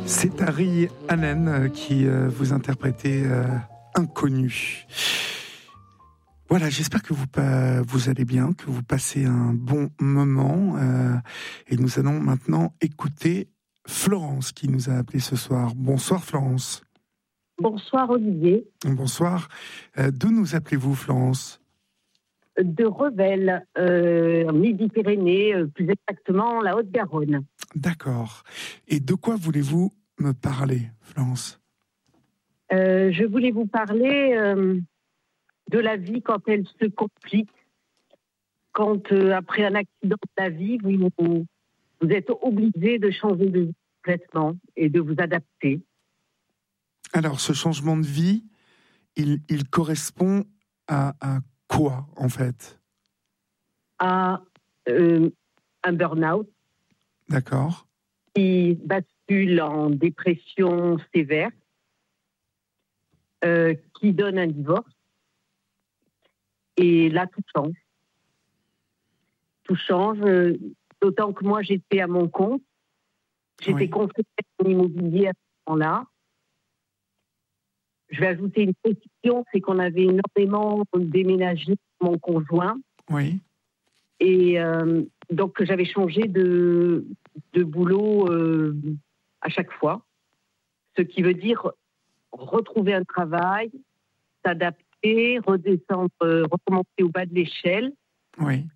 C'est Harry Allen qui vous interprétait Inconnu. Voilà, j'espère que vous allez bien, que vous passez un bon moment. Et nous allons maintenant écouter Florence qui nous a appelé ce soir. Bonsoir Florence. Bonsoir Olivier. Bonsoir. D'où nous appelez-vous Florence ? De Revel, Midi-Pyrénées, plus exactement la Haute-Garonne. D'accord. Et de quoi voulez-vous me parler, Florence ? Je voulais vous parler de la vie quand elle se complique, quand après un accident de la vie, vous êtes obligé de changer de vie complètement et de vous adapter. Alors, ce changement de vie, il correspond à quoi, en fait ? À un burn-out. D'accord. Qui bascule en dépression sévère, qui donne un divorce. Et là, tout change. Tout change, d'autant que moi, j'étais à mon compte. J'étais conseillère en immobilier à ce moment-là. Je vais ajouter une précision, c'est qu'on avait énormément déménagé mon conjoint. Oui. Et donc, j'avais changé de boulot à chaque fois. Ce qui veut dire retrouver un travail, s'adapter, redescendre, recommencer au bas de l'échelle. Oui.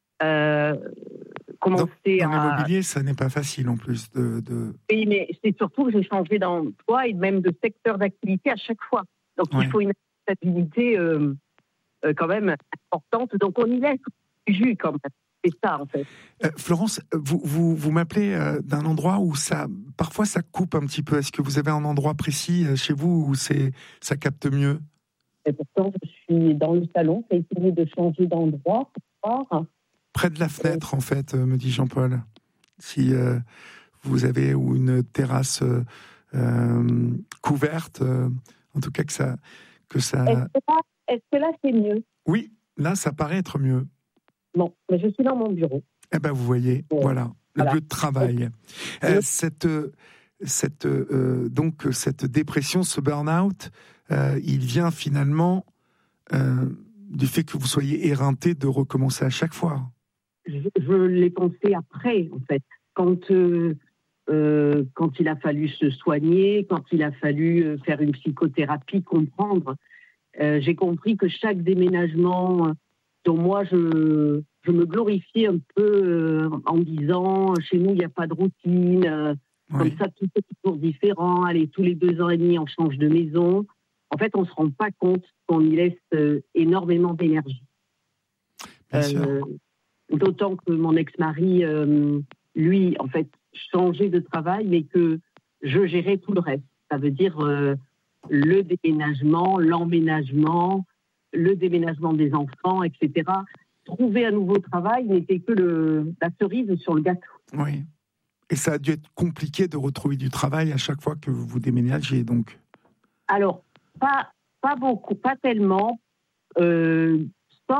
Commencer dans l'immobilier, ça n'est pas facile en plus de... Oui, mais c'est surtout que j'ai changé d'emploi et même de secteur d'activité à chaque fois. Donc, il faut une stabilité quand même importante. Donc, on y laisse du jus quand même. C'est ça, en fait. Florence, vous m'appelez d'un endroit où parfois ça coupe un petit peu. Est-ce que vous avez un endroit précis chez vous où ça capte mieux ? Et pourtant, je suis dans le salon. J'ai essayé de changer d'endroit pour voir. Près de la fenêtre, en fait, me dit Jean-Paul. Si vous avez une terrasse couverte, en tout cas que ça... Est-ce que là, c'est mieux ? Oui, là, ça paraît être mieux. Bon, mais je suis dans mon bureau. Eh ben, vous voyez, voilà, le lieu de travail. Donc, cette dépression, ce burn-out, il vient finalement du fait que vous soyez éreinté de recommencer à chaque fois. Je l'ai pensé après, en fait. Quand il a fallu se soigner, quand il a fallu faire une psychothérapie, comprendre, j'ai compris que chaque déménagement dont moi je me glorifiais un peu en disant chez nous il n'y a pas de routine, comme ça tout est toujours différent, allez tous les 2 ans et demi on change de maison. En fait on ne se rend pas compte qu'on y laisse énormément d'énergie. D'autant que mon ex-mari, lui, en fait, changeait de travail, mais que je gérais tout le reste. Ça veut dire le déménagement, l'emménagement, le déménagement des enfants, etc. Trouver un nouveau travail n'était que la cerise sur le gâteau. Oui. Et ça a dû être compliqué de retrouver du travail à chaque fois que vous déménagez, donc. Alors, pas beaucoup, pas tellement, sauf...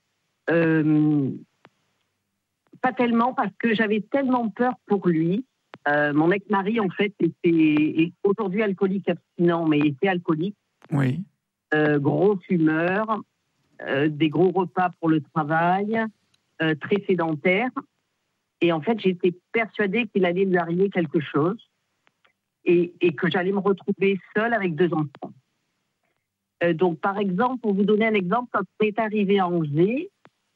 pas tellement parce que j'avais tellement peur pour lui. Mon ex-mari, en fait, est aujourd'hui alcoolique abstinent, mais était alcoolique. Oui. Gros fumeur, des gros repas pour le travail, très sédentaire. Et en fait, j'étais persuadée qu'il allait lui arriver quelque chose et que j'allais me retrouver seule avec 2 enfants. Donc, par exemple, pour vous donner un exemple, quand on est arrivé à Angers,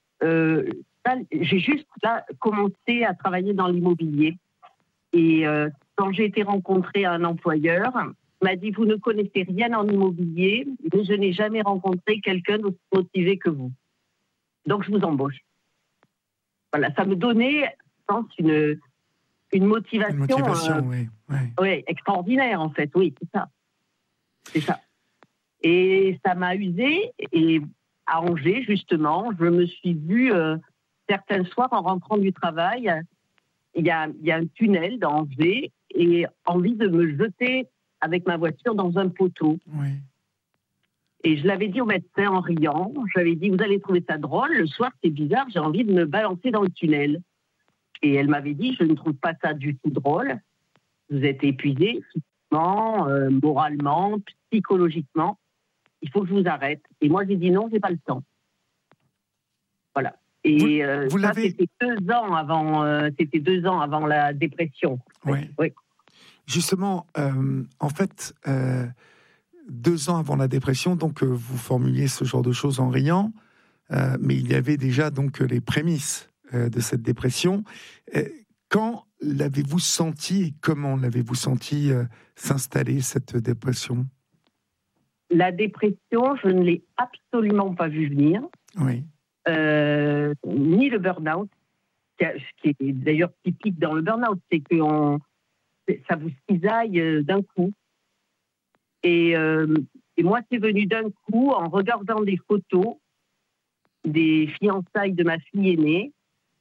j'ai juste là commencé à travailler dans l'immobilier. Et quand j'ai été rencontrée un employeur, il m'a dit « Vous ne connaissez rien en immobilier, mais je n'ai jamais rencontré quelqu'un d'aussi motivé que vous. Donc, je vous embauche. » Voilà, ça me donnait, je pense, une motivation... Une motivation, oui. Oui, extraordinaire, en fait. Oui, c'est ça. C'est ça. Et ça m'a usée. Et à Angers, justement, je me suis vue certains soirs en rentrant du travail. Il y a un tunnel dans Angers et envie de me jeter avec ma voiture dans un poteau. Oui. Et je l'avais dit au médecin en riant. Je lui avais dit, vous allez trouver ça drôle. Le soir, c'est bizarre, j'ai envie de me balancer dans le tunnel. Et elle m'avait dit, je ne trouve pas ça du tout drôle. Vous êtes épuisé physiquement, moralement, psychologiquement. Il faut que je vous arrête. Et moi, j'ai dit non, j'ai pas le temps. Voilà. Et vous ça, l'avez... c'était 2 ans avant la dépression. Ouais. Oui. Justement, en fait, 2 ans avant la dépression, donc vous formuliez ce genre de choses en riant, mais il y avait déjà donc les prémices de cette dépression. Quand l'avez-vous senti et comment l'avez-vous senti s'installer cette dépression ? La dépression, je ne l'ai absolument pas vue venir. Oui. Ni le burn-out, ce qui est d'ailleurs typique dans le burn-out, c'est que ça vous cisaille d'un coup. Et moi, c'est venu d'un coup en regardant des photos des fiançailles de ma fille aînée.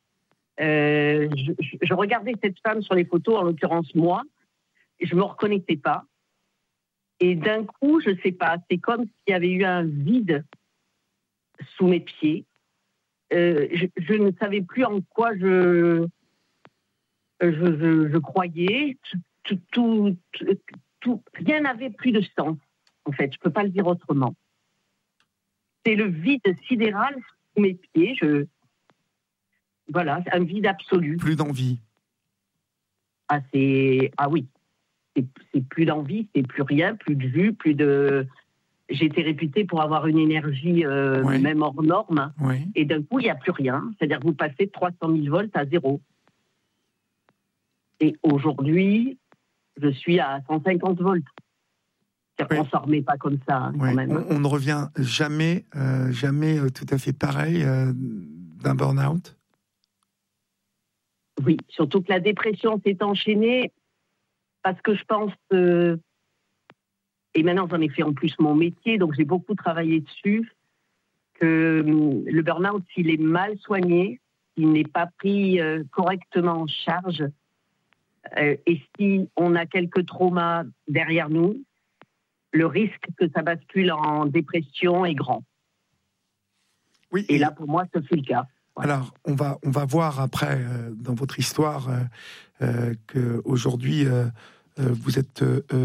Je regardais cette femme sur les photos, en l'occurrence moi, et je ne me reconnaissais pas. Et d'un coup, je ne sais pas, c'est comme s'il y avait eu un vide sous mes pieds. Je ne savais plus en quoi je croyais. Rien n'avait plus de sens, en fait. Je ne peux pas le dire autrement. C'est le vide sidéral sous mes pieds. Voilà, un vide absolu. Plus d'envie. Ah oui. C'est plus d'envie, c'est plus rien, plus de vue, plus de... J'étais réputée pour avoir une énergie Oui. même hors norme. Oui. Et d'un coup, il n'y a plus rien. C'est-à-dire que vous passez de 300 000 volts à 0. Et aujourd'hui, je suis à 150 volts. C'est-à-dire qu'on ne s'en remet pas comme ça, Oui. quand même. On ne revient jamais tout à fait pareil d'un burn-out. Oui, surtout que la dépression s'est enchaînée parce que je pense... et maintenant, j'en ai fait en plus mon métier, donc j'ai beaucoup travaillé dessus, que le burn-out, s'il est mal soigné, s'il n'est pas pris correctement en charge, et si on a quelques traumas derrière nous, le risque que ça bascule en dépression est grand. Oui. Et là, pour moi, ce fut le cas. Voilà. Alors, on va voir après, dans votre histoire, qu'aujourd'hui, vous êtes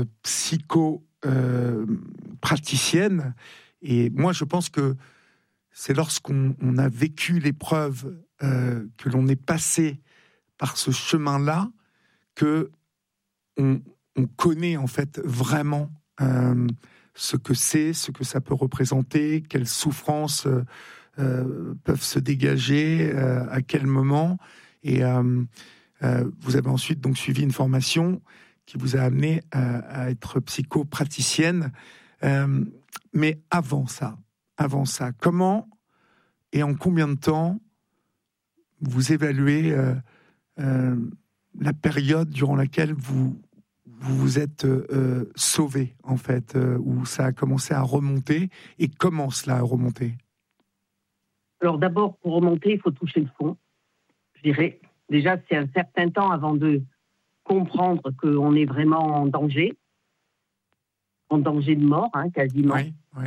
psycho-praticienne. Et moi, je pense que c'est lorsqu'on a vécu l'épreuve, que l'on est passé par ce chemin-là, que on connaît en fait vraiment ce que c'est, ce que ça peut représenter, quelles souffrances peuvent se dégager, à quel moment. Et vous avez ensuite donc suivi une formation qui vous a amené à être psychopraticienne. Mais avant ça, comment et en combien de temps vous évaluez la période durant laquelle vous vous êtes sauvé, en fait, où ça a commencé à remonter, et comment cela a remonté ? Alors d'abord, pour remonter, il faut toucher le fond. Je dirais, déjà, c'est un certain temps avant de comprendre qu'on est vraiment en danger de mort, quasiment. Oui, oui.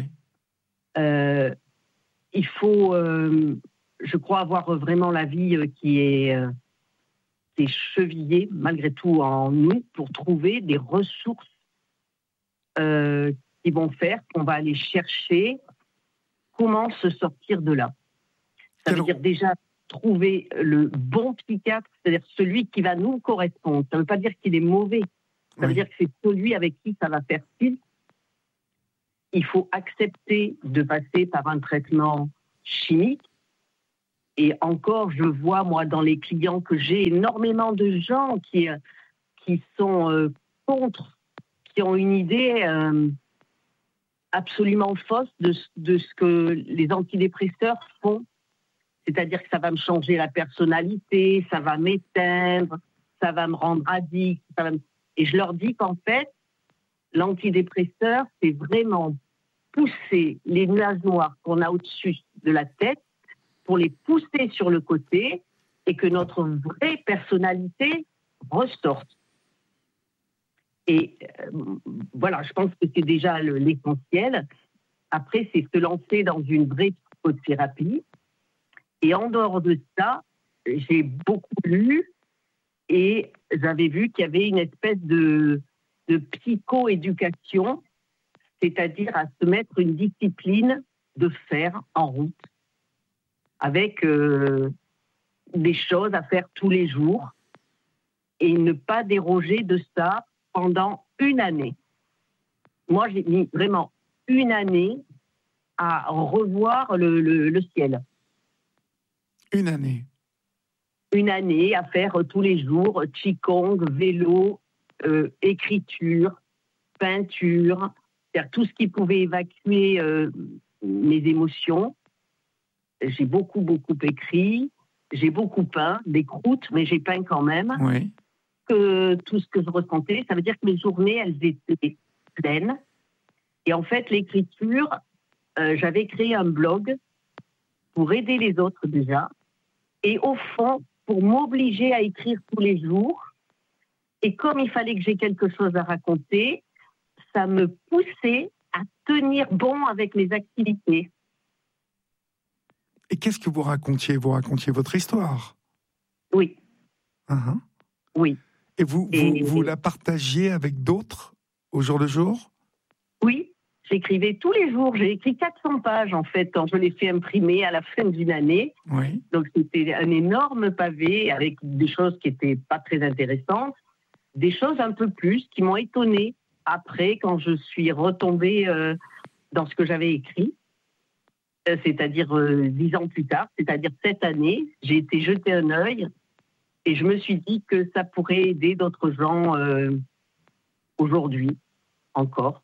Il faut, je crois, avoir vraiment la vie qui est chevillée, malgré tout, en nous, pour trouver des ressources qui vont faire qu'on va aller chercher comment se sortir de là. Ça veut dire déjà trouver le bon psychiatre, c'est-à-dire celui qui va nous correspondre. Ça ne veut pas dire qu'il est mauvais. Ça veut dire que c'est celui avec qui ça va faire tilt. Il faut accepter de passer par un traitement chimique. Et encore, je vois, moi, dans les clients que j'ai, énormément de gens qui sont contre, qui ont une idée absolument fausse de ce que les antidépresseurs font. C'est-à-dire que ça va me changer la personnalité, ça va m'éteindre, ça va me rendre addict. Et je leur dis qu'en fait, l'antidépresseur, c'est vraiment pousser les nuages noirs qu'on a au-dessus de la tête pour les pousser sur le côté et que notre vraie personnalité ressorte. Et voilà, je pense que c'est déjà l'essentiel. Après, c'est se lancer dans une vraie psychothérapie. Et en dehors de ça, j'ai beaucoup lu Et j'avais vu qu'il y avait une espèce de psycho-éducation, c'est-à-dire à se mettre une discipline de faire en route, avec des choses à faire tous les jours, et ne pas déroger de ça pendant une année. Moi, j'ai mis vraiment une année à revoir le ciel. Une année. Une année à faire tous les jours qigong, vélo, écriture, peinture, faire tout ce qui pouvait évacuer mes émotions. J'ai beaucoup écrit, j'ai beaucoup peint, des croûtes, mais j'ai peint quand même. Oui. Tout ce que je ressentais, ça veut dire que mes journées, elles étaient pleines. Et en fait, l'écriture, j'avais créé un blog pour aider les autres déjà. Et au fond, pour m'obliger à écrire tous les jours. Et comme il fallait que j'ai quelque chose à raconter, ça me poussait à tenir bon avec mes activités. Et qu'est-ce que vous racontiez ? Vous racontiez votre histoire ? Oui. Uh-huh. Oui. Et vous la partagiez avec d'autres au jour le jour ? Oui, j'écrivais tous les jours. J'ai écrit 400 pages, en fait, quand je l'ai fait imprimer à la fin d'une année. Oui. Donc, c'était un énorme pavé avec des choses qui n'étaient pas très intéressantes, des choses un peu plus qui m'ont étonnée après, quand je suis retombée dans ce que j'avais écrit. C'est-à-dire 10 ans plus tard, c'est-à-dire cette année, j'ai été jeter un œil et je me suis dit que ça pourrait aider d'autres gens aujourd'hui encore.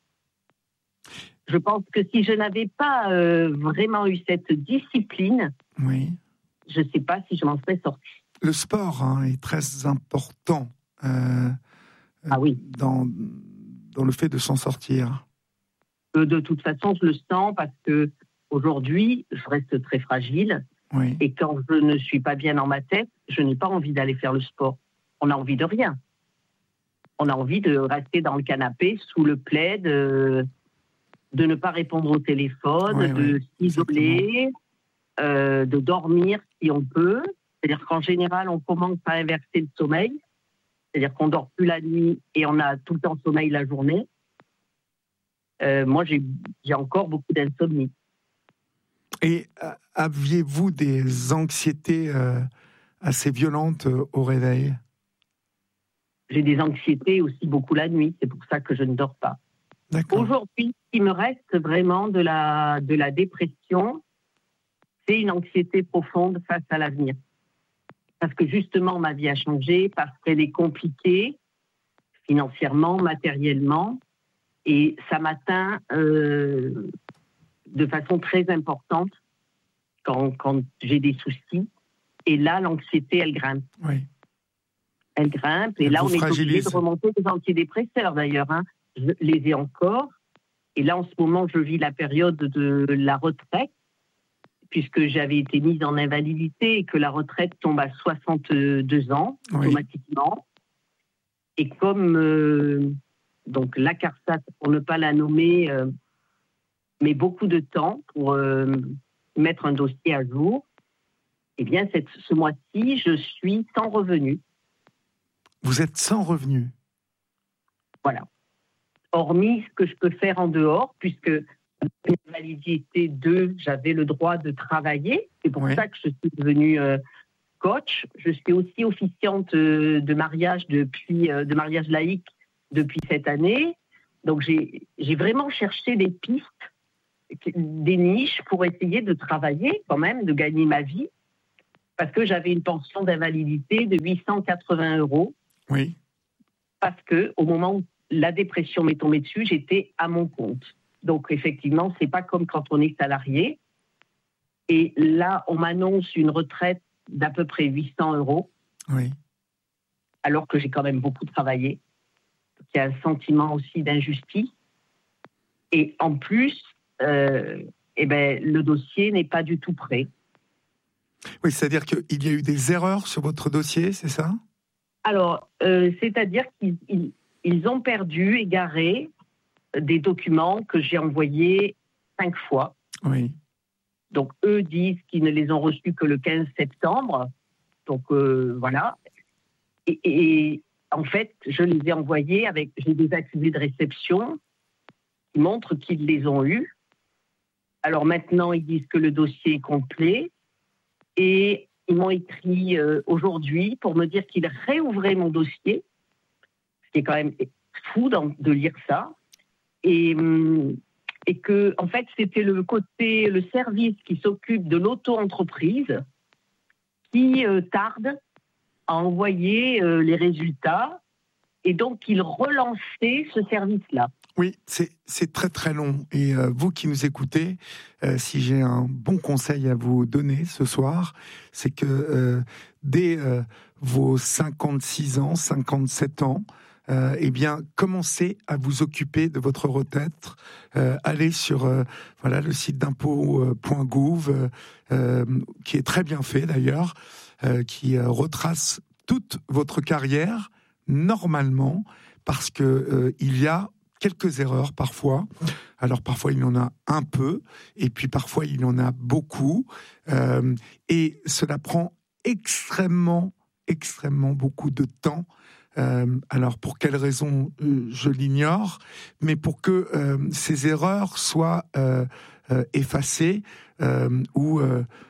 Je pense que si je n'avais pas vraiment eu cette discipline, oui. je ne sais pas si je m'en serais sortie. Le sport est très important oui. dans le fait de s'en sortir. De toute façon, je le sens parce que aujourd'hui, je reste très fragile. Oui. Et quand je ne suis pas bien dans ma tête, je n'ai pas envie d'aller faire le sport. On a envie de rien. On a envie de rester dans le canapé, sous le plaid, de ne pas répondre au téléphone, de s'isoler, de dormir si on peut. C'est-à-dire qu'en général, on commence à inverser le sommeil. C'est-à-dire qu'on ne dort plus la nuit et on a tout le temps sommeil la journée. Moi, j'ai encore beaucoup d'insomnie. Et aviez-vous des anxiétés assez violentes au réveil ? J'ai des anxiétés aussi beaucoup la nuit, c'est pour ça que je ne dors pas. D'accord. Aujourd'hui, il me reste vraiment de la dépression, c'est une anxiété profonde face à l'avenir. Parce que justement, ma vie a changé, parce qu'elle est compliquée, financièrement, matériellement, et ça m'atteint de façon très importante quand j'ai des soucis. Et là, l'anxiété, elle grimpe. Oui. Elle grimpe. Et là, on est obligé de remonter des antidépresseurs, d'ailleurs. Je les ai encore. Et là, en ce moment, je vis la période de la retraite, puisque j'avais été mise en invalidité et que la retraite tombe à 62 ans, automatiquement. Et comme donc la CARSAT, pour ne pas la nommer, met beaucoup de temps pour mettre un dossier à jour, eh bien, ce mois-ci, je suis sans revenu. Vous êtes sans revenu ? Voilà. Hormis ce que je peux faire en dehors, puisque l'invalidité 2, j'avais le droit de travailler. C'est pour ça que je suis devenue coach. Je suis aussi officiante de mariage de mariage laïque depuis cette année. Donc, j'ai vraiment cherché des pistes, des niches pour essayer de travailler quand même, de gagner ma vie, parce que j'avais une pension d'invalidité de 880 €. Oui. Parce qu'au moment où la dépression m'est tombée dessus, j'étais à mon compte. Donc, effectivement, c'est pas comme quand on est salarié. Et là, on m'annonce une retraite d'à peu près 800 €. Oui. Alors que j'ai quand même beaucoup travaillé. Il y a un sentiment aussi d'injustice. Et en plus, le dossier n'est pas du tout prêt. Oui, c'est-à-dire qu'il y a eu des erreurs sur votre dossier, c'est ça ? Alors, c'est-à-dire qu'ils ont perdu, égaré des documents que j'ai envoyés 5 fois. Oui. Donc, eux disent qu'ils ne les ont reçus que le 15 septembre. Donc, voilà. Et en fait, je les ai envoyés j'ai des accusés de réception qui montrent qu'ils les ont eus. Alors maintenant, ils disent que le dossier est complet et ils m'ont écrit aujourd'hui pour me dire qu'ils réouvraient mon dossier, ce qui est quand même fou de lire ça. Et que, en fait, c'était le service qui s'occupe de l'auto-entreprise qui tarde à envoyer les résultats, et donc il relançait ce service-là. Oui, c'est très très long. Et vous qui nous écoutez, si j'ai un bon conseil à vous donner ce soir, c'est que dès vos 56 ans, 57 ans, eh bien, commencez à vous occuper de votre retraite. Allez sur le site d'impôt.gouv, qui est très bien fait d'ailleurs, qui retrace toute votre carrière normalement, parce que il y a quelques erreurs parfois. Alors parfois il y en a un peu, et puis parfois il y en a beaucoup, et cela prend extrêmement beaucoup de temps. Alors pour quelles raisons, je l'ignore, mais pour que ces erreurs soient effacées ou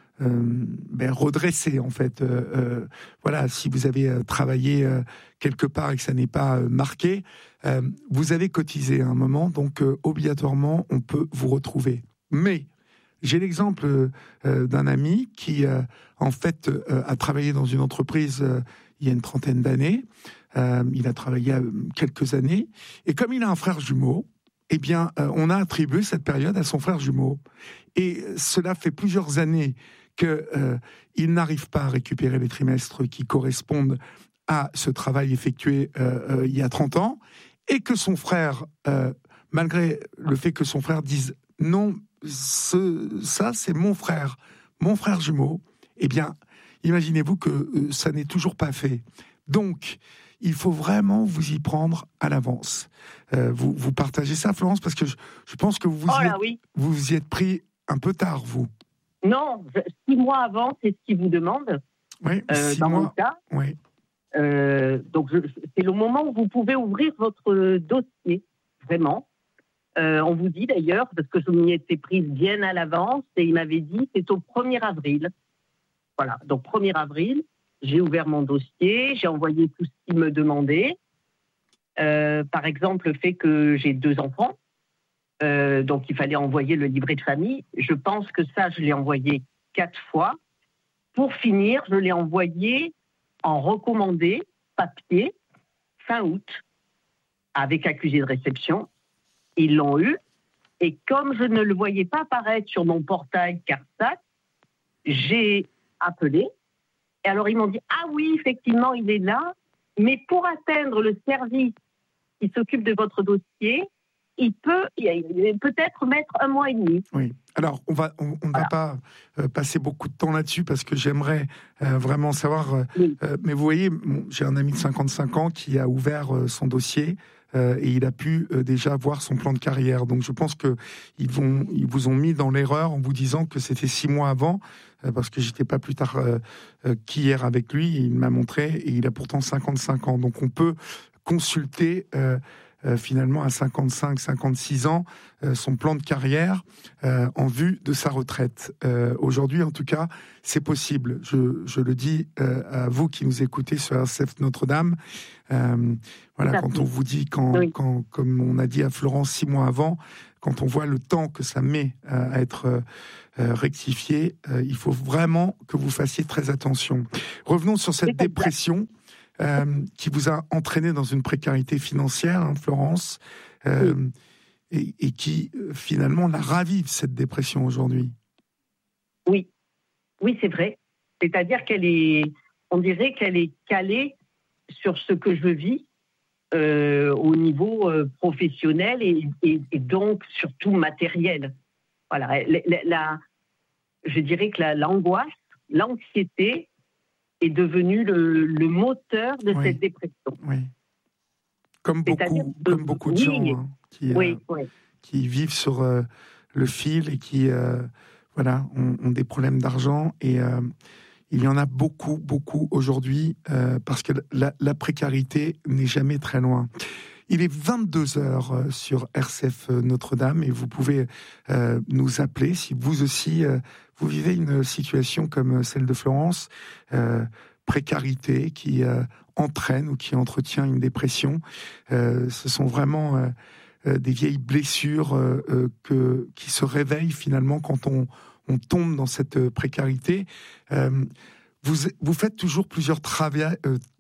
redressées en fait. Voilà, si vous avez travaillé quelque part et que ça n'est pas marqué, vous avez cotisé à un moment, donc obligatoirement on peut vous retrouver. Mais j'ai l'exemple d'un ami qui en fait a travaillé dans une entreprise il y a une trentaine d'années. Il a travaillé quelques années, et comme il a un frère jumeau, eh bien, on a attribué cette période à son frère jumeau. Et cela fait plusieurs années qu'il n'arrive pas à récupérer les trimestres qui correspondent à ce travail effectué il y a 30 ans, et que son frère, malgré le fait que son frère dise non, ça c'est mon frère jumeau, eh bien, imaginez-vous que ça n'est toujours pas fait. Donc, il faut vraiment vous y prendre à l'avance. Vous partagez ça, Florence, parce que je pense que vous y êtes pris un peu tard, vous. Non, 6 mois avant, c'est ce qu'ils vous demandent. Oui, 6 dans mois. Mon cas. Oui. Donc, c'est le moment où vous pouvez ouvrir votre dossier, vraiment. On vous dit d'ailleurs, parce que je m'y étais prise bien à l'avance, et il m'avait dit c'est au 1er avril. Voilà, donc 1er avril, j'ai ouvert mon dossier, j'ai envoyé tout ce qu'il me demandait. Par exemple, le fait que j'ai 2 enfants, donc il fallait envoyer le livret de famille. Je pense que ça, je l'ai envoyé 4 fois. Pour finir, je l'ai envoyé en recommandé, papier, fin août, avec accusé de réception. Ils l'ont eu. Et comme je ne le voyais pas apparaître sur mon portail CARSAT, j'ai appelé. Et alors, ils m'ont dit, ah oui, effectivement, il est là, mais pour atteindre le service qui s'occupe de votre dossier, il peut peut-être mettre 1 mois et demi. Oui. Alors, on ne va pas passer beaucoup de temps là-dessus, parce que j'aimerais vraiment savoir... Oui. Mais vous voyez, j'ai un ami de 55 ans qui a ouvert son dossier, et il a pu déjà voir son plan de carrière. Donc je pense qu'ils vous ont mis dans l'erreur en vous disant que c'était 6 mois avant, parce que j'étais pas plus tard qu'hier avec lui, et il m'a montré, et il a pourtant 55 ans. Donc on peut consulter finalement à 55, 56 ans son plan de carrière en vue de sa retraite. Aujourd'hui, en tout cas, c'est possible. Je le dis à vous qui nous écoutez sur RCF Notre-Dame. Voilà, quand on vous dit, quand, comme on a dit à Florence 6 mois avant, quand on voit le temps que ça met à être rectifié, il faut vraiment que vous fassiez très attention. Revenons sur cette dépression qui vous a entraîné dans une précarité financière, hein, Florence, et qui finalement la ravive, cette dépression, aujourd'hui. Oui, c'est vrai. C'est-à-dire on dirait qu'elle est calée sur ce que je vis au niveau professionnel et donc surtout matériel. Voilà, je dirais que l'angoisse, l'anxiété est devenu le moteur de cette dépression. Oui. Comme beaucoup de gens qui vivent sur le fil et qui ont des problèmes d'argent. Et il y en a beaucoup, beaucoup aujourd'hui, parce que la précarité n'est jamais très loin. Il est 22 heures sur RCF Notre-Dame et vous pouvez nous appeler si vous aussi, vous vivez une situation comme celle de Florence, précarité qui entraîne ou qui entretient une dépression. Ce sont vraiment des vieilles blessures qui se réveillent finalement quand on tombe dans cette précarité. Vous faites toujours plusieurs travaux.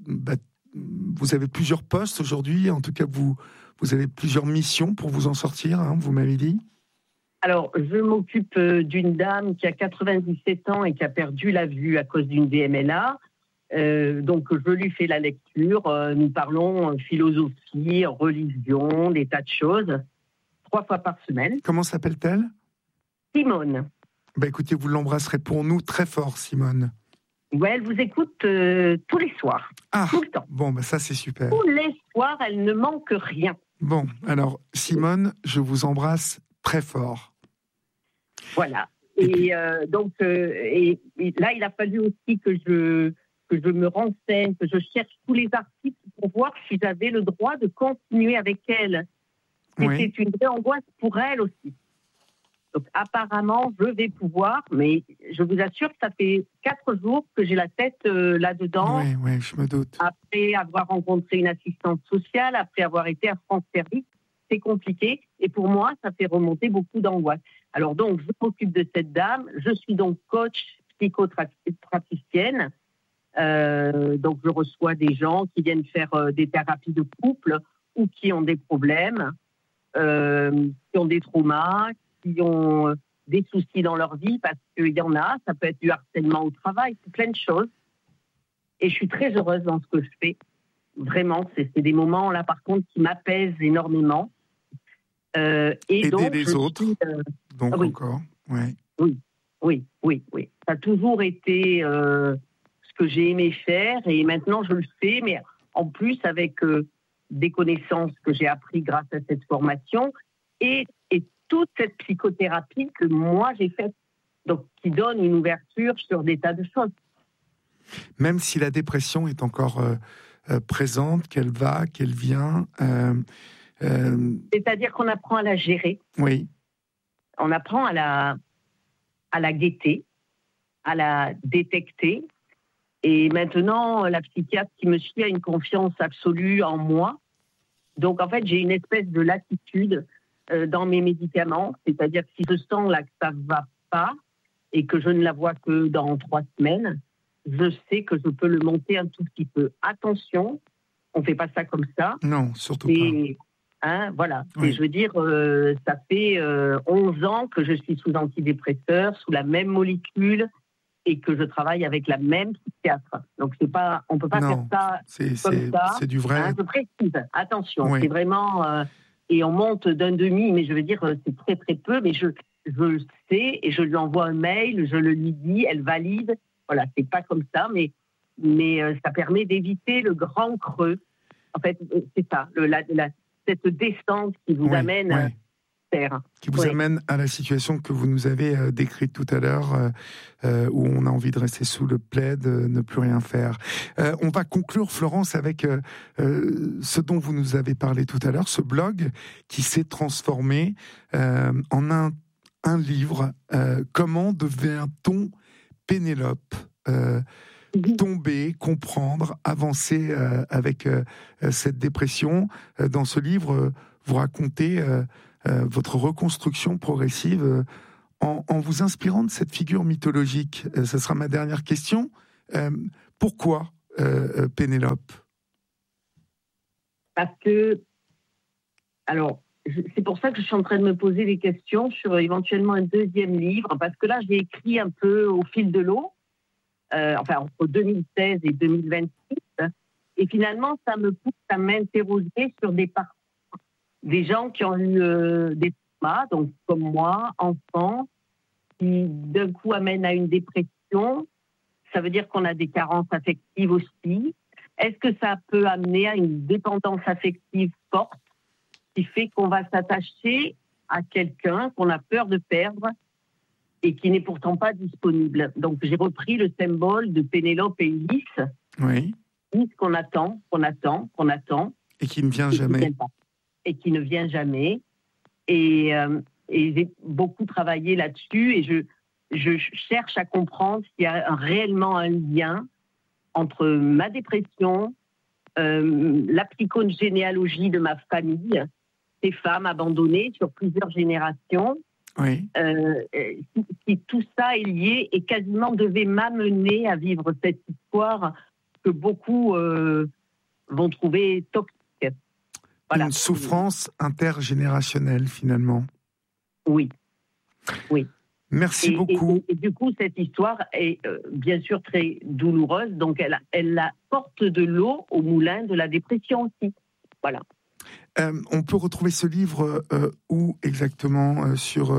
Vous avez plusieurs postes aujourd'hui. En tout cas, vous avez plusieurs missions pour vous en sortir, hein, vous m'avez dit. Alors, je m'occupe d'une dame qui a 97 ans et qui a perdu la vue à cause d'une DMLA. Donc, je lui fais la lecture. Nous parlons philosophie, religion, des tas de choses, 3 fois par semaine. Comment s'appelle-t-elle ? Simone. Écoutez, vous l'embrasserez pour nous très fort, Simone. Ouais, elle vous écoute tous les soirs, tout le temps. Bon, ça c'est super. Tous les soirs, elle ne manque rien. Bon, alors Simone, je vous embrasse très fort. Voilà. Et là, il a fallu aussi que je me renseigne, que je cherche tous les articles pour voir si j'avais le droit de continuer avec elle. C'était une vraie angoisse pour elle aussi. Donc apparemment, je vais pouvoir, mais je vous assure que ça fait 4 jours que j'ai la tête là-dedans. Oui, je me doute. Après avoir rencontré une assistante sociale, après avoir été à France Service, c'est compliqué. Et pour moi, ça fait remonter beaucoup d'angoisse. Alors donc, je m'occupe de cette dame. Je suis donc coach psychothérapeutienne. Donc je reçois des gens qui viennent faire des thérapies de couple ou qui ont des problèmes, qui ont des traumas, qui ont des soucis dans leur vie, parce qu'il y en a, ça peut être du harcèlement au travail, c'est plein de choses. Et je suis très heureuse dans ce que je fais. Vraiment, c'est des moments, là, par contre, qui m'apaisent énormément. Aider donc, les autres, oui. Encore, Oui. Ça a toujours été ce que j'ai aimé faire, et maintenant, je le fais, mais en plus, avec des connaissances que j'ai apprises grâce à cette formation, et toute cette psychothérapie que moi j'ai faite, donc qui donne une ouverture sur des tas de choses. Même si la dépression est encore présente, qu'elle va, qu'elle vient. C'est-à-dire qu'on apprend à la gérer. Oui. On apprend à la guetter, à la détecter. Et maintenant, la psychiatre qui me suit a une confiance absolue en moi. Donc en fait, j'ai une espèce de latitude dans mes médicaments, c'est-à-dire que si je sens là que ça ne va pas et que je ne la vois que dans 3 semaines, je sais que je peux le monter un tout petit peu. Attention, on ne fait pas ça comme ça. Non, surtout pas. Voilà. Oui. Et je veux dire, ça fait 11 ans que je suis sous antidépresseur, sous la même molécule, et que je travaille avec la même psychiatre. Donc on ne peut pas faire ça comme ça. C'est du vrai. Je précise, attention, c'est vraiment... et on monte d'un demi, mais je veux dire, c'est très très peu, mais je le sais, et je lui envoie un mail, je le lui dis, elle valide. Voilà, c'est pas comme ça, mais ça permet d'éviter le grand creux. En fait, c'est ça, cette descente qui vous amène à terre. Qui vous amène à la situation que vous nous avez décrite tout à l'heure, où on a envie de rester sous le plaid, ne plus rien faire. On va conclure, Florence, avec ce dont vous nous avez parlé tout à l'heure, ce blog qui s'est transformé en un livre. Comment devient-on Pénélope ? Tomber, comprendre, avancer avec cette dépression. Dans ce livre, vous racontez votre reconstruction progressive en vous inspirant de cette figure mythologique. Ce sera ma dernière question. Pourquoi Pénélope ? Parce que, alors, c'est pour ça que je suis en train de me poser des questions sur éventuellement un 2e livre, parce que là, j'ai écrit un peu au fil de l'eau, entre 2016 et 2026, et finalement, ça me pousse à m'interroger sur des parcours, des gens qui ont eu des traumas, donc comme moi, enfants, qui d'un coup amènent à une dépression. Ça veut dire qu'on a des carences affectives aussi. Est-ce que ça peut amener à une dépendance affective forte qui fait qu'on va s'attacher à quelqu'un qu'on a peur de perdre et qui n'est pourtant pas disponible. Donc j'ai repris le symbole de Pénélope et Ulysse. Oui. Ulysse qu'on attend. Et qui ne vient et jamais. Qui vient pas, et qui ne vient jamais. Et j'ai beaucoup travaillé là-dessus et je cherche à comprendre s'il y a réellement un lien entre ma dépression, la psychogénéalogie de ma famille, ces femmes abandonnées sur plusieurs générations. Oui. Si tout ça est lié et quasiment devait m'amener à vivre cette histoire que beaucoup vont trouver toxique. Voilà. Une souffrance intergénérationnelle, finalement. Oui. Merci beaucoup. Et du coup, cette histoire est bien sûr très douloureuse, donc elle apporte de l'eau au moulin de la dépression aussi. Voilà. On peut retrouver ce livre où exactement sur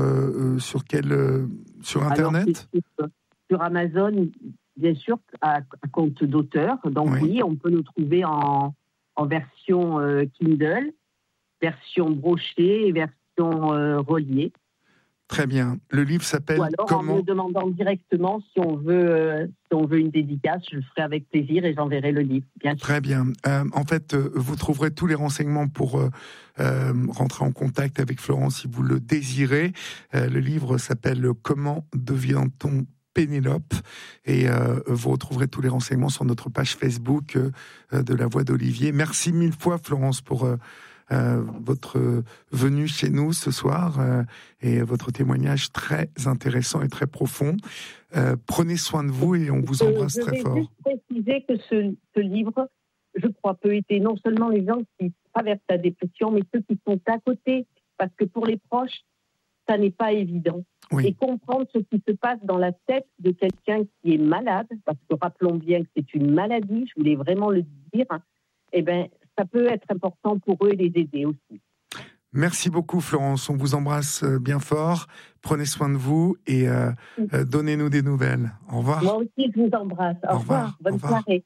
Internet? Alors, sur Amazon, bien sûr, à compte d'auteur. Donc oui, on peut le trouver en version Kindle, version brochée et version reliée. Très bien. Le livre s'appelle Ou alors comment? En me demandant directement si on veut une dédicace, je le ferai avec plaisir et j'enverrai le livre. Bien sûr. Très bien. En fait, vous trouverez tous les renseignements pour rentrer en contact avec Florence si vous le désirez. Le livre s'appelle Comment devient-on Pénélope, et vous retrouverez tous les renseignements sur notre page Facebook de La Voix d'Olivier. Merci mille fois, Florence, pour votre venue chez nous ce soir et votre témoignage très intéressant et très profond. Prenez soin de vous et on vous embrasse très fort. Je vais juste préciser que ce livre, je crois, peut aider non seulement les gens qui traversent la dépression, mais ceux qui sont à côté, parce que pour les proches, ça n'est pas évident. Oui. Et comprendre ce qui se passe dans la tête de quelqu'un qui est malade, parce que rappelons bien que c'est une maladie, je voulais vraiment le dire, eh bien, ça peut être important pour eux et les aider aussi. Merci beaucoup, Florence. On vous embrasse bien fort. Prenez soin de vous et donnez-nous des nouvelles. Au revoir. Moi aussi, je vous embrasse. Au revoir. Bonne soirée.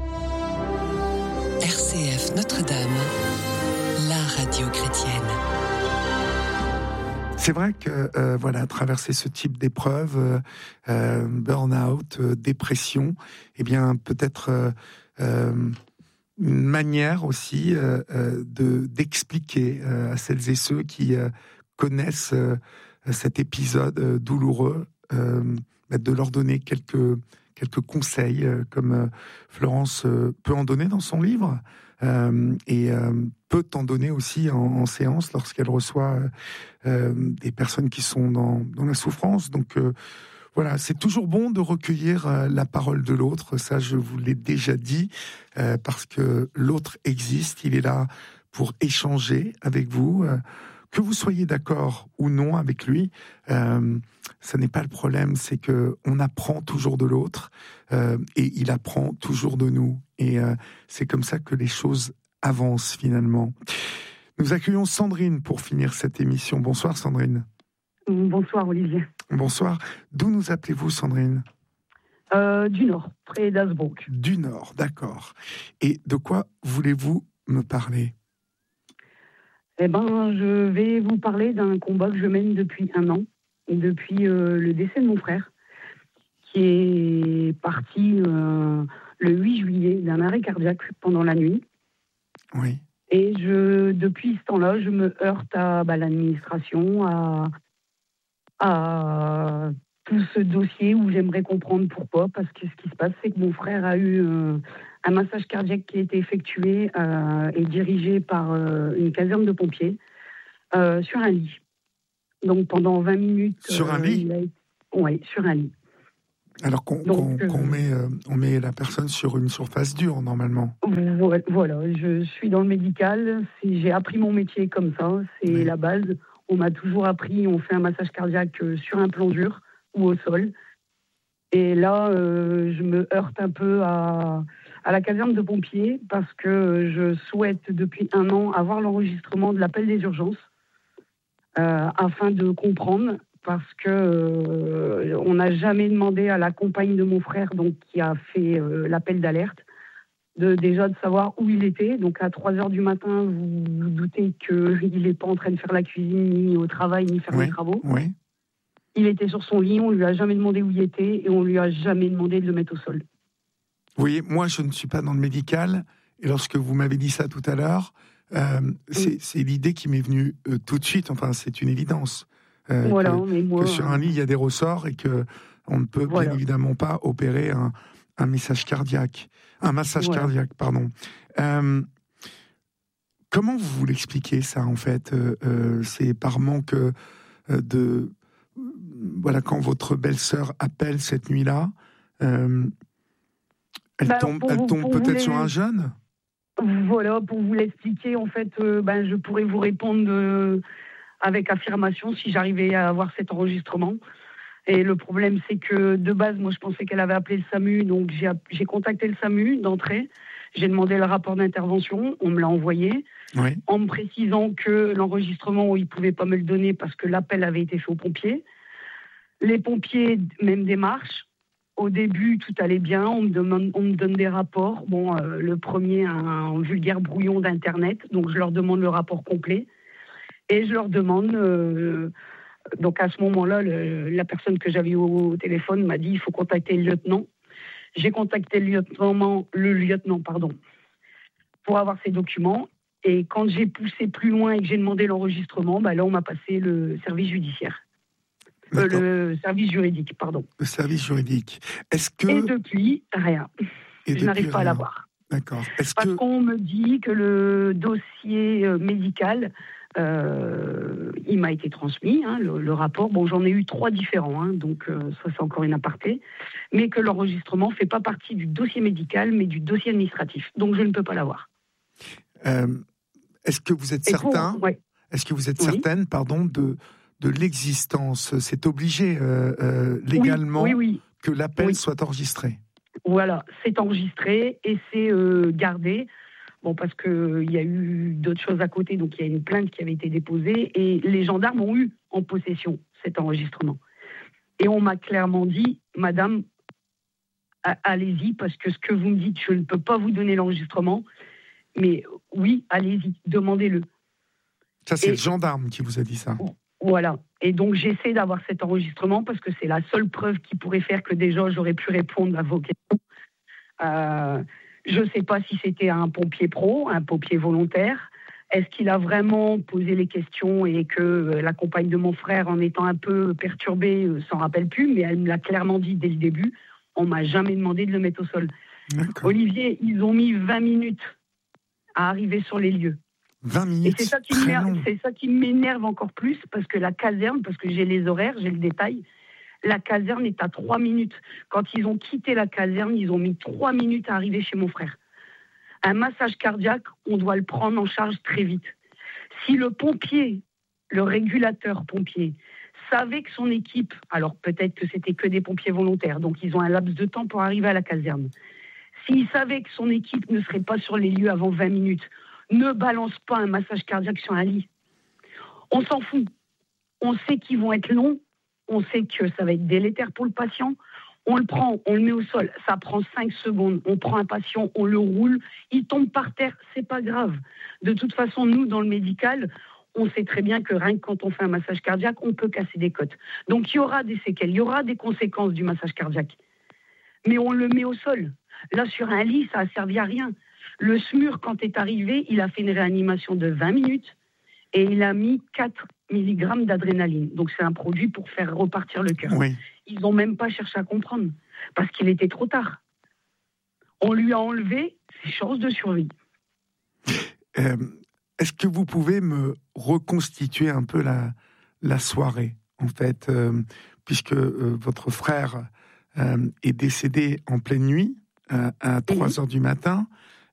RCF Notre-Dame, la radio chrétienne. C'est vrai que traverser ce type d'épreuve, burn-out, dépression, eh bien peut-être une manière aussi d'expliquer à celles et ceux qui connaissent cet épisode douloureux, de leur donner quelques conseils, comme Florence peut en donner dans son livre, et peut en donner aussi en séance lorsqu'elle reçoit des personnes qui sont dans la souffrance. Donc voilà, c'est toujours bon de recueillir la parole de l'autre, ça je vous l'ai déjà dit, parce que l'autre existe, il est là pour échanger avec vous, que vous soyez d'accord ou non avec lui, ça n'est pas le problème, c'est qu'on apprend toujours de l'autre, et il apprend toujours de nous, et c'est comme ça que les choses avancent finalement. Nous accueillons Sandrine pour finir cette émission. Bonsoir Sandrine. Bonsoir Olivier. Bonsoir. D'où nous appelez-vous, Sandrine ? Du Nord, près d'Hazebrouck. Du Nord, d'accord. Et de quoi voulez-vous me parler ? Eh bien, je vais vous parler d'un combat que je mène depuis 1 an, depuis le décès de mon frère, qui est parti le 8 juillet d'un arrêt cardiaque pendant la nuit. Oui. Et depuis ce temps-là, je me heurte à l'administration, à tout ce dossier où j'aimerais comprendre pourquoi, parce que ce qui se passe, c'est que mon frère a eu un massage cardiaque qui a été effectué et dirigé par une caserne de pompiers sur un lit. Donc pendant 20 minutes... Sur un lit ? Oui, sur un lit. Alors on met la personne sur une surface dure, normalement. Voilà, je suis dans le médical, j'ai appris mon métier comme ça, c'est la base. On m'a toujours appris, on fait un massage cardiaque sur un plan dur ou au sol. Et là, je me heurte un peu à la caserne de pompiers parce que je souhaite depuis 1 an avoir l'enregistrement de l'appel des urgences afin de comprendre, parce que on n'a jamais demandé à la compagne de mon frère, donc qui a fait l'appel d'alerte, déjà de savoir où il était. Donc à 3h du matin, vous vous doutez qu'il n'est pas en train de faire la cuisine, ni au travail, ni faire les travaux. Oui. Il était sur son lit, on lui a jamais demandé où il était et on lui a jamais demandé de le mettre au sol. Vous voyez, moi, je ne suis pas dans le médical, et lorsque vous m'avez dit ça tout à l'heure, c'est l'idée qui m'est venue tout de suite. Enfin, c'est une évidence. Voilà, mais moi, que sur un lit, il y a des ressorts et que on ne peut bien évidemment pas opérer un massage cardiaque. Pardon. Comment vous l'expliquez, ça, en fait c'est par manque de... Voilà, quand votre belle-sœur appelle cette nuit-là, elle tombe peut-être sur un jeune. Voilà, pour vous l'expliquer, en fait, je pourrais vous répondre avec affirmation si j'arrivais à avoir cet enregistrement. Et le problème, c'est que de base, moi, je pensais qu'elle avait appelé le SAMU, donc j'ai contacté le SAMU d'entrée. J'ai demandé le rapport d'intervention, on me l'a envoyé, en me précisant que l'enregistrement, ils ne pouvaient pas me le donner parce que l'appel avait été fait aux pompiers. Les pompiers, même démarche. Au début, tout allait bien, on me donne des rapports. Bon, le premier, un vulgaire brouillon d'Internet, donc je leur demande le rapport complet. Et je leur demande, donc à ce moment-là, la personne que j'avais au téléphone m'a dit il faut contacter le lieutenant. J'ai contacté le lieutenant, pour avoir ces documents. Et quand j'ai poussé plus loin et que j'ai demandé l'enregistrement, là, on m'a passé le service judiciaire. Le service juridique, pardon. Le service juridique. Et depuis, rien. Je n'arrive pas à l'avoir. D'accord. Parce qu'on me dit que le dossier médical, il m'a été transmis, le rapport. Bon, j'en ai eu 3 différents, donc ça c'est encore une aparté. Mais que l'enregistrement ne fait pas partie du dossier médical, mais du dossier administratif. Donc je ne peux pas l'avoir. Est-ce que vous êtes certain Est-ce que vous êtes certaine, de l'existence? C'est obligé légalement que l'appel soit enregistré. Voilà, c'est enregistré et c'est gardé. Bon, parce qu'il y a eu d'autres choses à côté, donc il y a une plainte qui avait été déposée et les gendarmes ont eu en possession cet enregistrement. Et on m'a clairement dit, madame, allez-y, parce que ce que vous me dites, je ne peux pas vous donner l'enregistrement, mais oui, allez-y, demandez-le. Ça, c'est le gendarme qui vous a dit ça. Voilà. Et donc, j'essaie d'avoir cet enregistrement parce que c'est la seule preuve qui pourrait faire que déjà, j'aurais pu répondre à vos questions. Je ne sais pas si c'était un pompier pro, un pompier volontaire. Est-ce qu'il a vraiment posé les questions et que la compagne de mon frère, en étant un peu perturbée, s'en rappelle plus, mais elle me l'a clairement dit dès le début. On ne m'a jamais demandé de le mettre au sol. D'accord. Olivier, ils ont mis 20 minutes à arriver sur les lieux. 20 minutes, et c'est ça qui m'énerve encore plus, parce que la caserne, parce que j'ai les horaires, j'ai le détail, la caserne est à 3 minutes. Quand ils ont quitté la caserne, ils ont mis 3 minutes à arriver chez mon frère. Un massage cardiaque, on doit le prendre en charge très vite. Si le pompier, le régulateur pompier, savait que son équipe, alors peut-être que c'était que des pompiers volontaires, donc ils ont un laps de temps pour arriver à la caserne. S'il savait que son équipe ne serait pas sur les lieux avant 20 minutes, ne balance pas un massage cardiaque sur un lit. On s'en fout. On sait qu'ils vont être longs. On sait que ça va être délétère pour le patient. On le prend, on le met au sol. Ça prend 5 secondes. On prend un patient, on le roule. Il tombe par terre. C'est pas grave. De toute façon, nous, dans le médical, on sait très bien que rien que quand on fait un massage cardiaque, on peut casser des côtes. Donc, il y aura des séquelles. Il y aura des conséquences du massage cardiaque. Mais on le met au sol. Là, sur un lit, ça a servi à rien. Le SMUR, quand est arrivé, il a fait une réanimation de 20 minutes et il a mis 4 mg d'adrénaline. Donc, c'est un produit pour faire repartir le cœur. Oui. Ils n'ont même pas cherché à comprendre parce qu'il était trop tard. On lui a enlevé ses chances de survie. Est-ce que vous pouvez me reconstituer un peu la soirée, en fait, puisque votre frère est décédé en pleine nuit, à 3 heures du matin.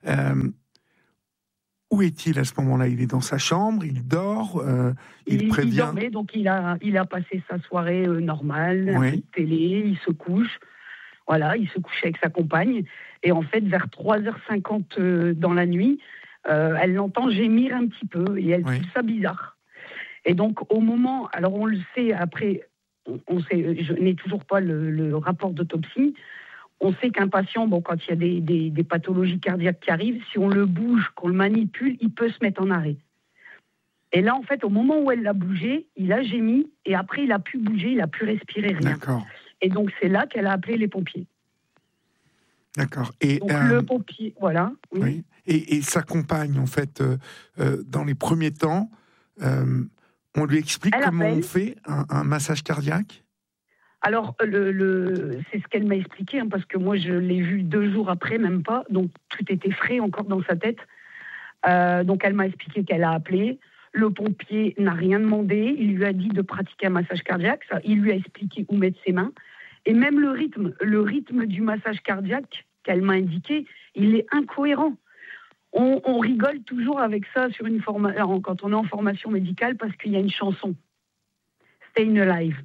Où est-il à ce moment-là? Il est dans sa chambre, il dort, il prévient. Il dormait, donc il a passé sa soirée normale, un peu de télé, il se couche. Voilà, il se couche avec sa compagne. Et en fait, vers 3h50 dans la nuit, elle l'entend gémir un petit peu et elle trouve ça bizarre. Et donc, au moment, alors on le sait après, on sait, je n'ai toujours pas le rapport d'autopsie. On sait qu'un patient, quand il y a des pathologies cardiaques qui arrivent, si on le bouge, qu'on le manipule, il peut se mettre en arrêt. Et là, en fait, au moment où elle l'a bougé, il a gémi, et après, il a pu bouger, il a pu respirer, rien. D'accord. Et donc, c'est là qu'elle a appelé les pompiers. D'accord. Et, donc, le pompier, voilà. Oui. Oui. Et sa compagne, en fait, dans les premiers temps, on lui explique comment on fait un massage cardiaque? Alors, c'est ce qu'elle m'a expliqué, hein, parce que moi, je l'ai vu 2 jours après, même pas, donc tout était frais encore dans sa tête. Donc, elle m'a expliqué qu'elle a appelé. Le pompier n'a rien demandé. Il lui a dit de pratiquer un massage cardiaque. Ça, il lui a expliqué où mettre ses mains. Et même le rythme du massage cardiaque qu'elle m'a indiqué, il est incohérent. On rigole toujours avec ça sur quand on est en formation médicale parce qu'il y a une chanson, Stayin' Alive.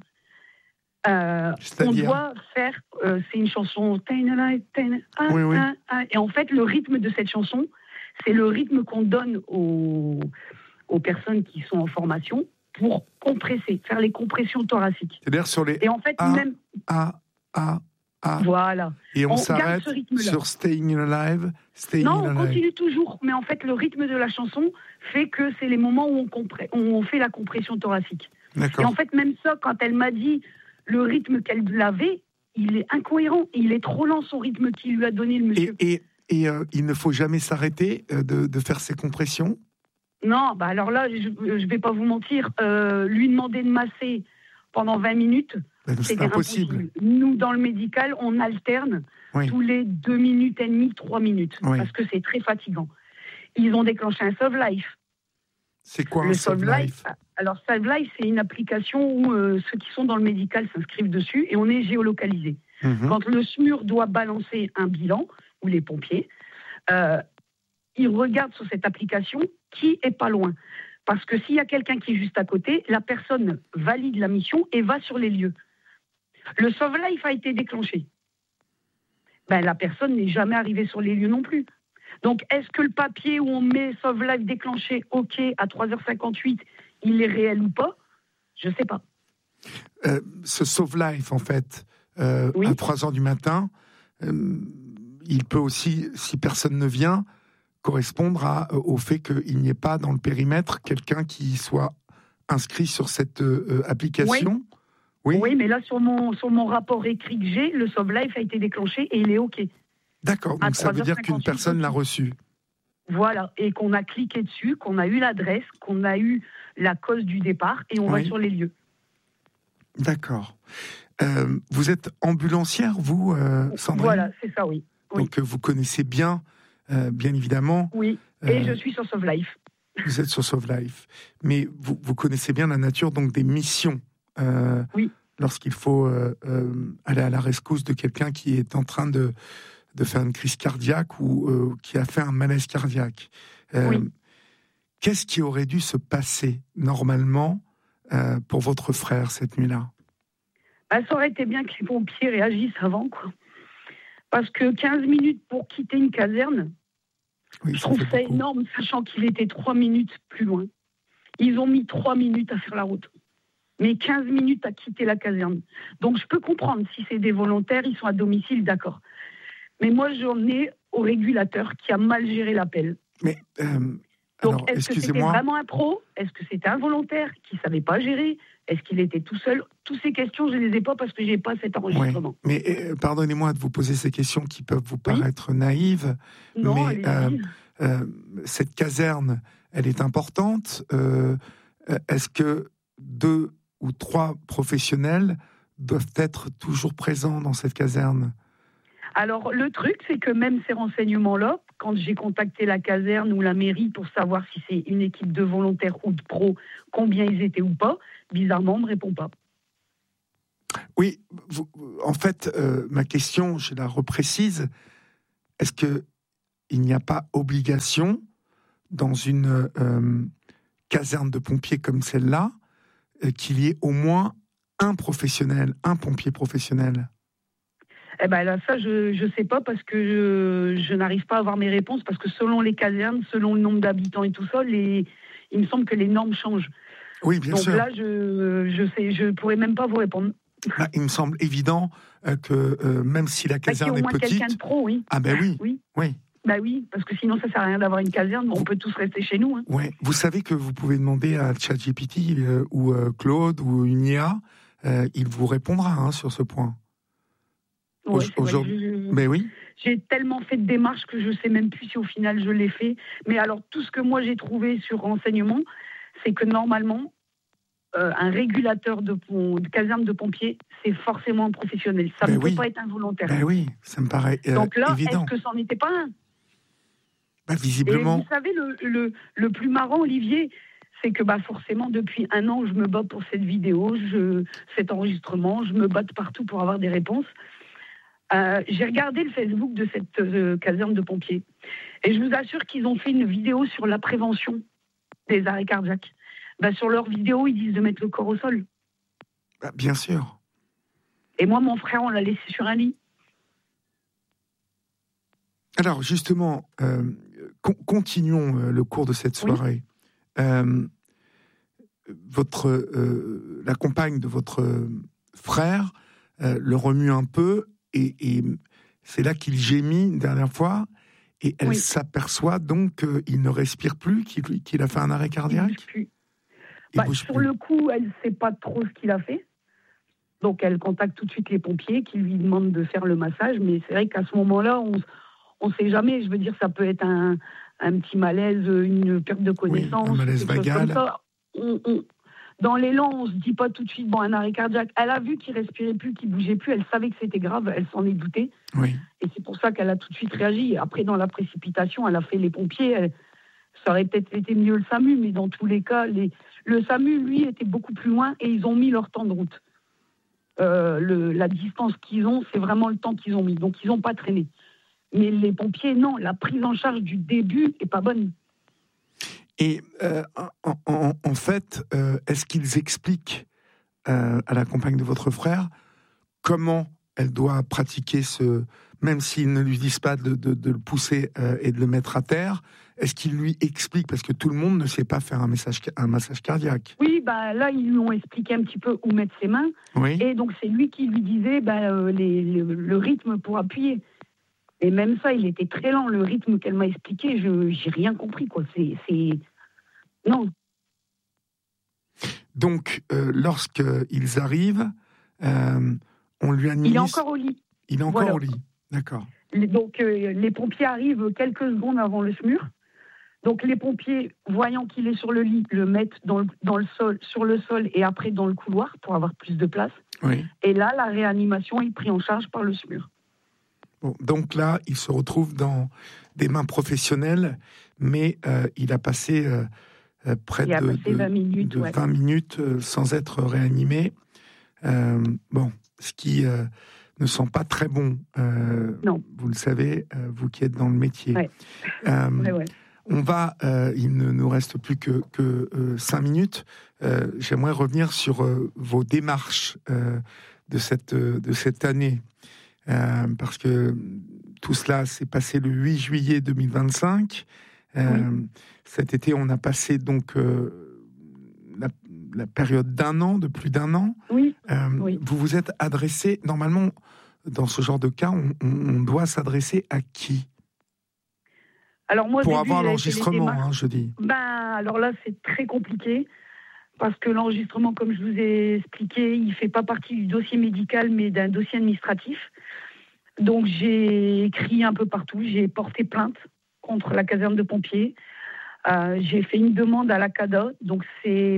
On doit faire, c'est une chanson, Stayin' Alive, oui. Et en fait, le rythme de cette chanson, c'est le rythme qu'on donne aux personnes qui sont en formation pour compresser, faire les compressions thoraciques. C'est-à-dire sur les et en fait, même voilà. Et on s'arrête sur Stayin' Alive, Non, on continue toujours. Mais en fait, le rythme de la chanson fait que c'est les moments où on fait la compression thoracique. D'accord. Et en fait, même ça, quand elle m'a dit le rythme qu'elle avait, il est incohérent. Il est trop lent, son rythme qu'il lui a donné le monsieur. Et il ne faut jamais s'arrêter de faire ces compressions? Non, bah alors là, je ne vais pas vous mentir. Lui demander de masser pendant 20 minutes, c'est impossible. Nous, dans le médical, on alterne tous les 2 minutes et demie, 3 minutes, parce que c'est très fatigant. Ils ont déclenché un Sov Life. C'est quoi un Sov Life? Alors, Sov Life, c'est une application où ceux qui sont dans le médical s'inscrivent dessus et on est géolocalisé. Quand le SMUR doit balancer un bilan, ou les pompiers, ils regardent sur cette application qui est pas loin. Parce que s'il y a quelqu'un qui est juste à côté, la personne valide la mission et va sur les lieux. Le Sov Life a été déclenché. La personne n'est jamais arrivée sur les lieux non plus. Donc, est-ce que le papier où on met Sov Life déclenché, OK, à 3h58, il est réel ou pas? Je ne sais pas. Ce Sov Life, en fait, à 3h du matin, il peut aussi, si personne ne vient, correspondre au fait qu'il n'y ait pas dans le périmètre quelqu'un qui soit inscrit sur cette application. Oui, mais là, sur mon rapport écrit que j'ai, le Sov Life a été déclenché et il est OK. D'accord, donc ça veut dire qu'une personne l'a reçu. Voilà, et qu'on a cliqué dessus, qu'on a eu l'adresse, qu'on a eu la cause du départ et on va sur les lieux. D'accord. Vous êtes ambulancière, vous, Sandrine? Voilà, c'est ça, oui. Donc vous connaissez bien évidemment. Oui, et je suis sur Sov Life. Vous êtes sur Sov Life. Mais vous connaissez bien la nature donc des missions. Lorsqu'il faut aller à la rescousse de quelqu'un qui est en train de faire une crise cardiaque ou qui a fait un malaise cardiaque. Qu'est-ce qui aurait dû se passer normalement pour votre frère cette nuit-là? Ça aurait été bien que les pompiers réagissent avant, quoi. Parce que 15 minutes pour quitter une caserne, je trouve ça énorme, sachant qu'il était 3 minutes plus loin. Ils ont mis 3 minutes à faire la route. Mais 15 minutes à quitter la caserne. Donc je peux comprendre, si c'est des volontaires, ils sont à domicile, d'accord. Mais moi, j'en ai au régulateur qui a mal géré l'appel. Mais, donc, est-ce que c'était vraiment un pro? Est-ce que c'était un volontaire qui ne savait pas gérer? Est-ce qu'il était tout seul? Toutes ces questions, je ne les ai pas parce que je n'ai pas cet enregistrement. Mais pardonnez-moi de vous poser ces questions qui peuvent vous paraître naïves. Non, mais cette caserne, elle est importante. Est-ce que 2 ou 3 professionnels doivent être toujours présents dans cette caserne? Alors, le truc, c'est que même ces renseignements-là, quand j'ai contacté la caserne ou la mairie pour savoir si c'est une équipe de volontaires ou de pros, combien ils étaient ou pas, bizarrement, on ne me répond pas. Oui, en fait, ma question, je la reprécise. Est-ce qu'il n'y a pas obligation, dans une caserne de pompiers comme celle-là, qu'il y ait au moins un professionnel, un pompier professionnel? Là, ça, je ne sais pas parce que je n'arrive pas à avoir mes réponses parce que selon les casernes, selon le nombre d'habitants et tout ça, il me semble que les normes changent. Oui, bien sûr. Donc là, je pourrais même pas vous répondre. Il me semble évident que même si la caserne est petite... quelqu'un de pro, oui. Ah ben oui. Bah oui, parce que sinon ça sert à rien d'avoir une caserne, on peut tous rester chez nous. Hein. Ouais. Vous savez que vous pouvez demander à ChatGPT ou Claude ou une IA, il vous répondra sur ce point. Ouais, Aujourd'hui, mais oui. J'ai tellement fait de démarches que je ne sais même plus si au final je l'ai fait. Mais alors tout ce que moi j'ai trouvé sur renseignement, c'est que normalement, un régulateur de caserne de pompiers, c'est forcément un professionnel. Ça ne peut pas être involontaire. Ben oui, ça me paraît Donc là, évident. est-ce que ça n'en était pas un? Visiblement. Et vous savez, le plus marrant, Olivier, c'est que forcément, depuis 1 an, je me bats pour cette vidéo, cet enregistrement, je me bats partout pour avoir des réponses. J'ai regardé le Facebook de cette caserne de pompiers. Et je vous assure qu'ils ont fait une vidéo sur la prévention des arrêts cardiaques. Sur leur vidéo, ils disent de mettre le corps au sol. Bien sûr. Et moi, mon frère, on l'a laissé sur un lit. Alors, justement, continuons le cours de cette soirée. Oui. La compagne de votre frère le remue un peu et c'est là qu'il gémit une dernière fois et elle s'aperçoit donc qu'il ne respire plus, qu'il a fait un arrêt cardiaque. Il bouge plus. Sur le coup, elle ne sait pas trop ce qu'il a fait. Donc, elle contacte tout de suite les pompiers qui lui demandent de faire le massage. Mais c'est vrai qu'à ce moment-là, on ne sait jamais. Je veux dire, ça peut être un petit malaise, une perte de connaissance. Oui, un malaise vagal. Dans l'élan, on ne se dit pas tout de suite, un arrêt cardiaque. Elle a vu qu'il ne respirait plus, qu'il ne bougeait plus. Elle savait que c'était grave. Elle s'en est doutée. Oui. Et c'est pour ça qu'elle a tout de suite réagi. Après, dans la précipitation, elle a fait les pompiers. Ça aurait peut-être été mieux le SAMU, mais dans tous les cas, le SAMU, lui, était beaucoup plus loin et ils ont mis leur temps de route. La distance qu'ils ont, c'est vraiment le temps qu'ils ont mis. Donc, ils n'ont pas traîné. Mais les pompiers, non, la prise en charge du début n'est pas bonne. Et en fait, est-ce qu'ils expliquent à la compagne de votre frère comment elle doit pratiquer même s'ils ne lui disent pas de le pousser et de le mettre à terre, est-ce qu'ils lui expliquent, parce que tout le monde ne sait pas faire un massage cardiaque? Oui, là, ils lui ont expliqué un petit peu où mettre ses mains, et donc c'est lui qui lui disait le rythme pour appuyer. Et même ça, il était très lent, le rythme qu'elle m'a expliqué, j'ai rien compris, quoi. Non. Donc, lorsqu'ils arrivent, on lui administre... Il est encore au lit. Il est encore au lit, d'accord. Donc, les pompiers arrivent quelques secondes avant le SMUR. Donc, les pompiers, voyant qu'il est sur le lit, le mettent sur le sol et après dans le couloir pour avoir plus de place. Oui. Et là, la réanimation est prise en charge par le SMUR. Bon, donc là, il se retrouve dans des mains professionnelles, mais il a passé près de 20 minutes sans être réanimé. Ce qui ne sent pas très bon. Non. Vous le savez, vous qui êtes dans le métier. Ouais. On va, il ne nous reste plus que 5 minutes. J'aimerais revenir sur vos démarches de cette année. Parce que tout cela s'est passé le 8 juillet 2025. Cet été, on a passé donc la période de plus d'un an. Oui. Vous vous êtes adressé, normalement, dans ce genre de cas, on doit s'adresser à qui? Alors moi, pour avoir l'enregistrement, je dis. Alors là, c'est très compliqué. Parce que l'enregistrement, comme je vous ai expliqué, il ne fait pas partie du dossier médical, mais d'un dossier administratif. Donc, j'ai écrit un peu partout. J'ai porté plainte contre la caserne de pompiers. J'ai fait une demande à la CADA. Donc, c'est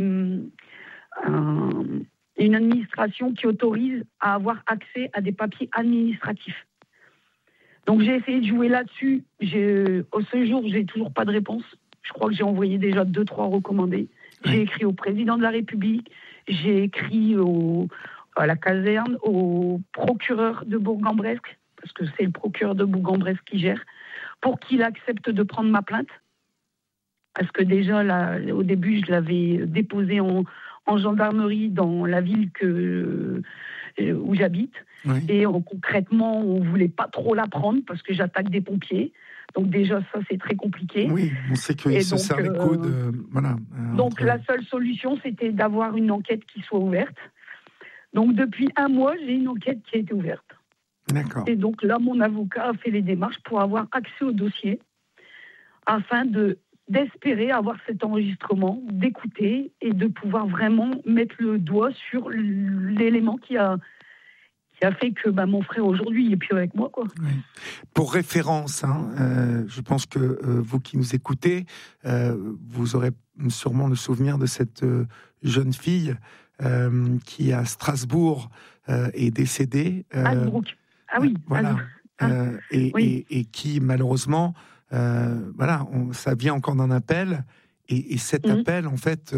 une administration qui autorise à avoir accès à des papiers administratifs. Donc, j'ai essayé de jouer là-dessus. Ce jour, j'ai toujours pas de réponse. Je crois que j'ai envoyé déjà 2-3 recommandés. J'ai écrit au président de la République, j'ai écrit à la caserne, au procureur de Bourg-en-Bresse, parce que c'est le procureur de Bourg-en-Bresse qui gère, pour qu'il accepte de prendre ma plainte. Parce que déjà, là, au début, je l'avais déposée en gendarmerie dans la ville où j'habite. Oui. Et concrètement, on ne voulait pas trop la prendre parce que j'attaque des pompiers. Donc déjà, ça, c'est très compliqué. Oui, on sait qu'ils se serrent les coudes. Donc la seule solution, c'était d'avoir une enquête qui soit ouverte. Donc depuis 1 mois, j'ai une enquête qui a été ouverte. D'accord. Et donc là, mon avocat a fait les démarches pour avoir accès au dossier afin d'espérer avoir cet enregistrement, d'écouter et de pouvoir vraiment mettre le doigt sur l'élément qui a fait que mon frère aujourd'hui il est plus avec moi, quoi. Oui. Pour référence, je pense que vous qui nous écoutez, vous aurez sûrement le souvenir de cette jeune fille qui à Strasbourg est décédée. Anne Brook. Ah oui. Voilà. Oui. Et qui malheureusement, ça vient encore d'un appel. Et cet appel, en fait,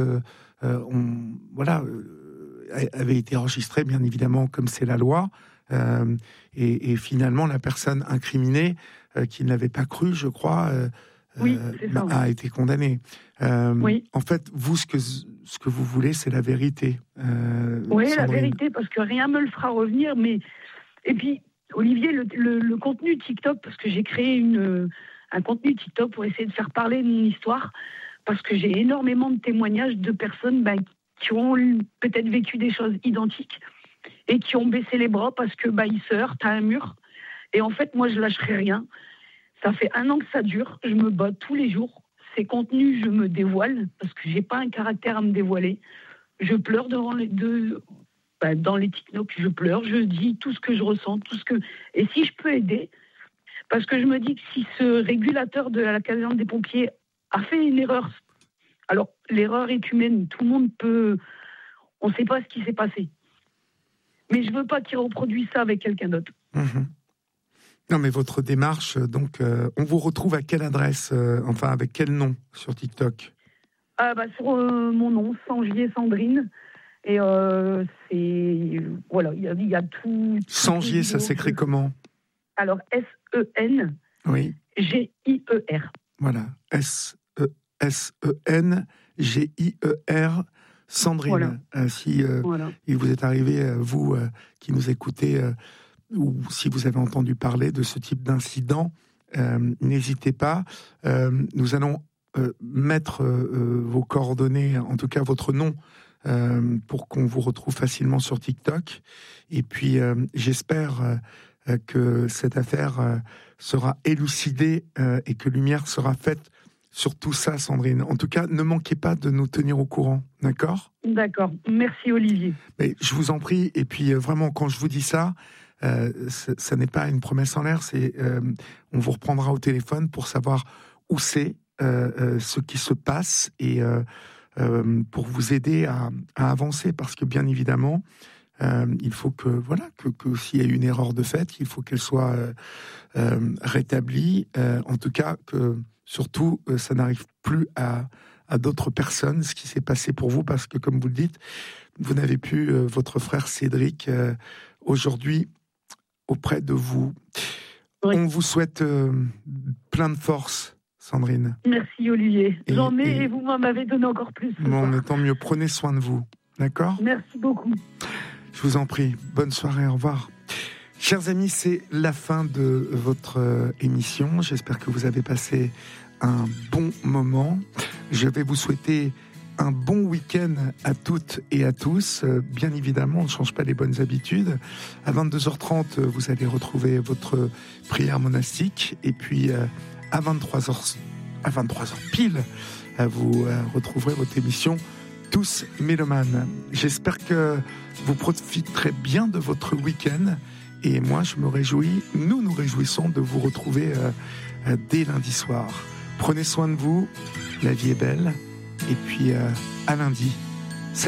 avait été enregistré, bien évidemment, comme c'est la loi. Et finalement, la personne incriminée, qui ne l'avait pas cru, je crois, a été condamnée. Oui. En fait, vous, ce que vous voulez, c'est la vérité. Oui, Sandrine. La vérité, parce que rien me le fera revenir. Et puis, Olivier, le contenu TikTok, parce que j'ai créé un contenu TikTok pour essayer de faire parler de mon histoire, parce que j'ai énormément de témoignages de personnes qui ont peut-être vécu des choses identiques et qui ont baissé les bras parce que ils se heurtent à un mur. Et en fait, moi, je lâcherai rien. Ça fait 1 an que ça dure. Je me bats tous les jours. Ces contenus, je me dévoile parce que j'ai pas un caractère à me dévoiler. Je pleure dans les TikTok, je pleure, je dis tout ce que je ressens, et si je peux aider, parce que je me dis que si ce régulateur de la caserne des pompiers a fait une erreur, alors l'erreur est humaine, tout le monde on ne sait pas ce qui s'est passé, mais je veux pas qu'il reproduise ça avec quelqu'un d'autre. Non, mais votre démarche, donc, on vous retrouve à quelle adresse, avec quel nom sur TikTok? Sur mon nom, Sangier Sandrine. Et voilà, il y a tout. Sangier, ça s'écrit comment? Alors, S-E-N-G-I-E-R. Voilà, S-E-N-G-I-E-R, Sandrine. Voilà. Il vous est arrivé, vous qui nous écoutez, ou si vous avez entendu parler de ce type d'incident, n'hésitez pas. Nous allons mettre vos coordonnées, en tout cas votre nom, pour qu'on vous retrouve facilement sur TikTok. Et puis, j'espère que cette affaire sera élucidée et que lumière sera faite sur tout ça, Sandrine. En tout cas, ne manquez pas de nous tenir au courant, d'accord ? D'accord. Merci, Olivier. Mais je vous en prie. Et puis, vraiment, quand je vous dis ça, ça n'est pas une promesse en l'air. On vous reprendra au téléphone pour savoir où c'est, ce qui se passe et pour vous aider à avancer, parce que bien évidemment, il faut que s'il y a une erreur de fait, il faut qu'elle soit rétablie. En tout cas, que surtout ça n'arrive plus à d'autres personnes, ce qui s'est passé pour vous, parce que comme vous le dites, vous n'avez plus votre frère Cédric aujourd'hui auprès de vous. Oui. On vous souhaite plein de force, Sandrine. Merci, Olivier. J'en ai et vous m'en avez donné encore plus. Bon, mais tant mieux. Prenez soin de vous. D'accord ? Merci beaucoup. Je vous en prie. Bonne soirée. Au revoir. Chers amis, c'est la fin de votre émission. J'espère que vous avez passé un bon moment. Je vais vous souhaiter un bon week-end à toutes et à tous. Bien évidemment, on ne change pas les bonnes habitudes. À 22h30, vous allez retrouver votre prière monastique. Et puis, à 23h pile, vous retrouverez votre émission Tous Mélomanes. J'espère que vous profiterez bien de votre week-end. Et moi, nous nous réjouissons de vous retrouver dès lundi soir. Prenez soin de vous, la vie est belle. Et puis, à lundi.